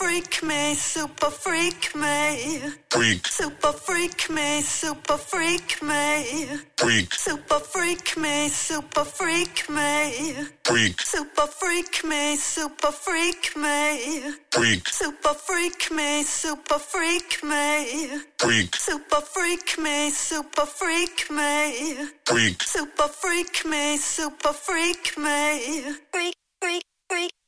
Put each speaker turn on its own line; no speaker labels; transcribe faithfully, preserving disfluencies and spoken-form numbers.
freak me, super freak me. Freak. Super freak me, super freak me. Freak. Super freak me, super freak me. Freak. Super freak me, super freak me. Freak. Super freak me, super freak me. Freak. Super freak me, super freak me. Freak. Super freak me, super freak me. Freak, freak, freak.